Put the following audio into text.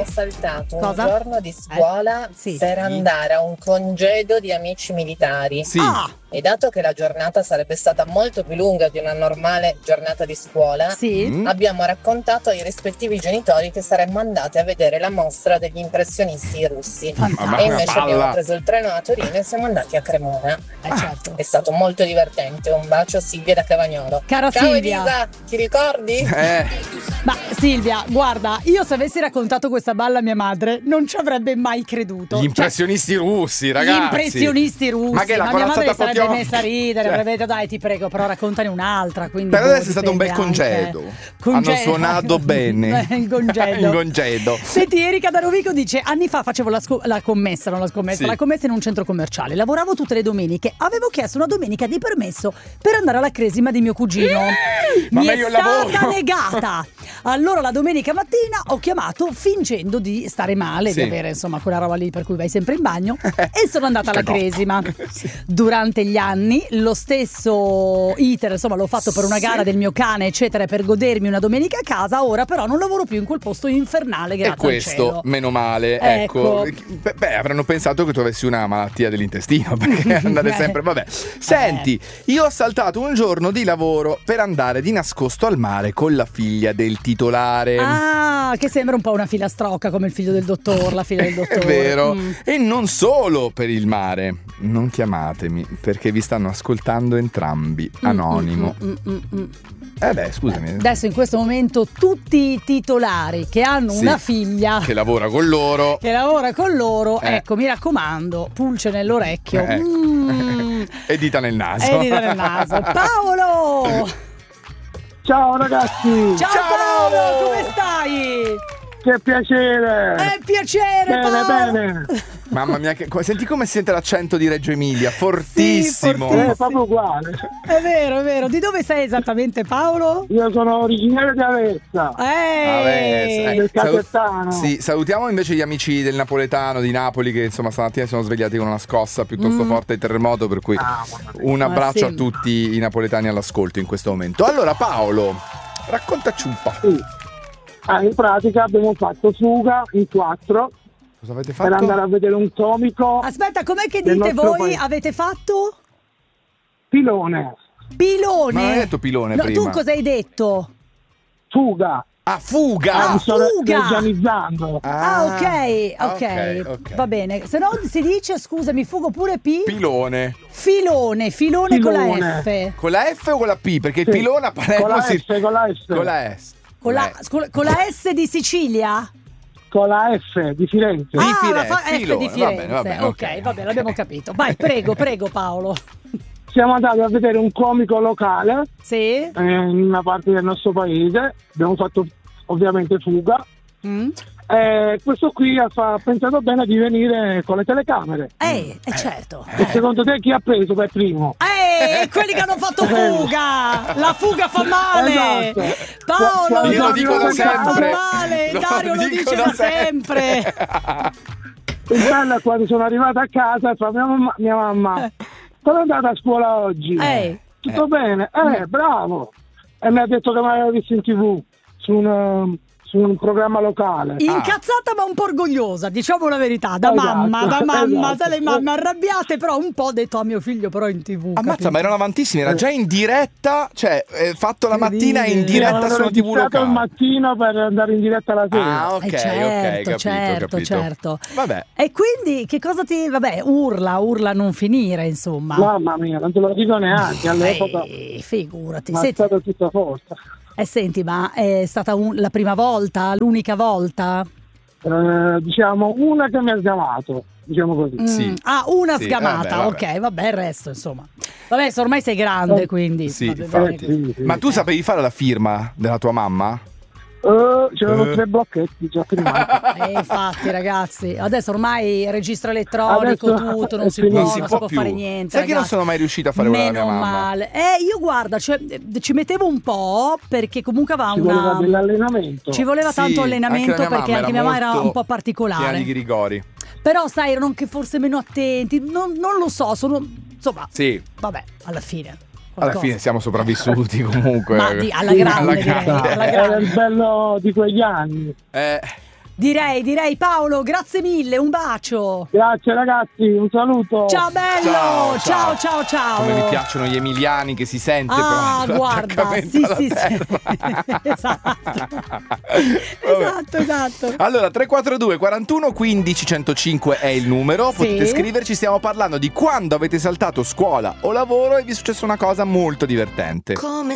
ho saltato Cosa? un giorno di scuola Sì. per andare a un congedo di amici militari. Sì. E dato che la giornata sarebbe stata molto più lunga di una normale giornata di scuola, Sì. abbiamo raccontato ai rispettivi genitori che saremmo andati a vedere la mostra degli impressionisti russi. Fantastico. E invece palla. abbiamo preso il treno a Torino e siamo andati a Cremona. Certo. È stato molto divertente. Un bacio, Silvia da Cavagnolo. Cara Ciao Silvia. Elisa, ti ricordi? Ma Silvia, guarda, io se avessi raccontato questa balla a mia madre non ci avrebbe mai creduto. Gli impressionisti russi, ragazzi. Gli impressionisti russi. Ma che la mia madre corazzata sarebbe Potiomkin? messa a ridere, Cioè. avrebbe detto dai ti prego, però raccontane un'altra. Quindi Per adesso è dipende stato un bel anche. congedo. Congedo. Hanno suonato bene. In congedo. In congedo. Senti, Erika da Rovigo dice: anni fa facevo la commessa, non la scommessa, Sì. la commessa in un centro commerciale. Lavoravo tutte le domeniche. Avevo chiesto una domenica di permesso per andare alla cresima di mio cugino. Ma Mi è meglio il stata lavoro. negata. Allora la domenica mattina ho chiamato fingendo di stare male, Sì. di avere insomma quella roba lì per cui vai sempre in bagno e sono andata alla Cagotto. cresima. Durante gli anni lo stesso iter, insomma, l'ho fatto per una gara del mio cane, eccetera, per godermi una domenica a casa. Ora però non lavoro più in quel posto infernale, grazie E questo, al cielo. meno male, Ecco. Beh, avranno pensato che tu avessi una malattia dell'intestino, perché andare sempre, vabbè. Senti, io ho saltato un giorno di lavoro per andare di nascosto al mare con la figlia del titolare. Ah, che sembra un po' una filastrocca come il figlio del dottor, la figlia del dottore. È vero. Mm. E non solo per il mare. Non chiamatemi, perché vi stanno ascoltando entrambi. Anonimo. Beh, scusami. Adesso in questo momento tutti i titolari che hanno Sì. una figlia Che lavora con loro. che lavora con loro, Eh. ecco, mi raccomando, pulce nell'orecchio. Ecco. E dita nel naso. E dita nel naso. Paolo! Ciao ragazzi, Ciao Paolo, come stai? che piacere! È un piacere, Bene, Paolo. bene. Mamma mia, senti come si sente l'accento di Reggio Emilia, fortissimo. fortissimo. È proprio uguale. È vero, è vero. Di dove sei esattamente, Paolo? Io sono originario di Avezza, Vabbè, del Casertano. Sì, salutiamo invece gli amici del napoletano di Napoli che insomma stamattina si sono svegliati con una scossa piuttosto forte di terremoto, per cui un abbraccio Ma sì. a tutti i napoletani all'ascolto in questo momento. Allora Paolo, raccontaci un po'. Sì. In pratica abbiamo fatto fuga in 4 Cosa avete per fatto? andare a vedere un comico Aspetta, com'è che del dite nostro voi? paese. Avete fatto? Pilone, Pilone? Ma non hai detto pilone no, prima? tu cosa hai detto? fuga. Ah, fuga! Mi sto fuga! organizzando. Ah, ok, ok. va bene. Se no si dice, scusami, fugo pure Pilone. Filone con la Filone. F. Con la F o con la P? Perché il Sì. pilone a Palermo Con la si... S, con la S. Con la S. Con la S di Sicilia? Con la F di Firenze. Di Ah, Firenze, la F di Filone, Firenze. va bene, ok, va bene, l'abbiamo capito. Vai, prego Paolo. Siamo andati a vedere un comico locale Sì? in una parte del nostro paese. Abbiamo fatto ovviamente fuga. Mm? Questo qui ha pensato bene di venire con le telecamere. Certo. E secondo te chi ha preso per primo? Quelli che hanno fatto fuga! La fuga fa male! Esatto. Paolo, Io lo dico da la fuga sempre. fa male! Dario lo dico dice da sempre! Il bello è quando sono arrivata a casa e fa mia mamma, come è andata a scuola oggi? Tutto bene? Bravo! E mi ha detto che mi aveva visto in TV su un programma locale. Incazzata ma un po' orgogliosa, diciamo la verità, da Esatto, mamma, esatto. sai le mamme arrabbiate, però un po' detto a mio figlio però in TV. Ammazza, capito? ma erano avantissimi, era già in diretta, cioè fatto la mattina in Incredibile. diretta su una TV registrato locale. il mattino per andare in diretta la sera. Ah, ok, certo, ok, capito. certo. Vabbè. E quindi che cosa ti... Vabbè, urla a non finire, insomma. Mamma mia, non te lo dico neanche, all'epoca Figurati. mi ha Senti, stato tutta forza. senti, ma è stata la prima volta, l'unica volta? Diciamo una che mi ha sgamato, diciamo così. Sì. Ah, una Sì, sgamata, vabbè. ok, vabbè, il resto, insomma. Vabbè, ormai sei grande, quindi... Sì, va bene. infatti. Sì. Ma tu sapevi fare la firma della tua mamma? C'erano 3 blocchetti già prima. Infatti, ragazzi, adesso ormai registro elettronico, Adesso tutto, non si è può, finito. non si può più. fare niente. Sai che non ragazzi. sono mai riuscito a fare quella Meno della mia mamma? male. Io guarda, ci mettevo un po' perché comunque aveva Ci voleva dell'allenamento. ci voleva Sì, tanto anche allenamento la mia perché mamma anche mia mamma era molto un po' piena particolare. di Grigori. Però sai, erano anche forse meno attenti, non lo so, sono insomma, Sì, vabbè, alla fine. alla qualcosa. fine siamo sopravvissuti comunque. Ma alla grande, direi, alla Era grande. il bello di quegli anni. Direi Paolo, grazie mille, un bacio. Grazie ragazzi, un saluto. Ciao bello, ciao. Come mi piacciono gli emiliani, che si sente proprio guarda, sì. Esatto. Allora 342 41 15 105 è il numero, potete scriverci, stiamo parlando di quando avete saltato scuola o lavoro e vi è successa una cosa molto divertente. Come